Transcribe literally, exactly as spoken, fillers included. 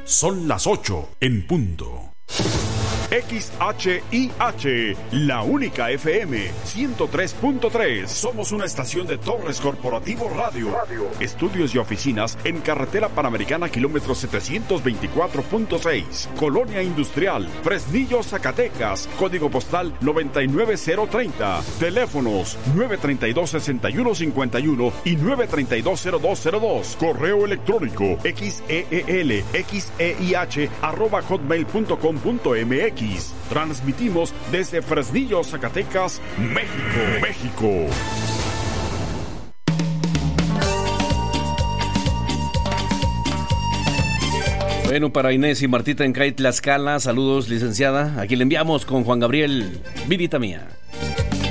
Son las ocho en punto. X H I H, la única F M ciento tres punto tres. Somos una estación de Torres Corporativo Radio. Radio. Estudios y oficinas en Carretera Panamericana, kilómetro setecientos veinticuatro punto seis. Colonia Industrial, Fresnillo, Zacatecas. Código postal noventa y nueve cero treinta. Teléfonos nueve treinta y dos, sesenta y uno cincuenta y uno y nueve treinta y dos, cero dos cero dos. Correo electrónico xeel xeih arroba hotmail punto com punto mx. Transmitimos desde Fresnillo, Zacatecas, México, México. Bueno, para Inés y Martita en Cay, Tlaxcala, saludos, licenciada. Aquí le enviamos con Juan Gabriel, Vidita Mía.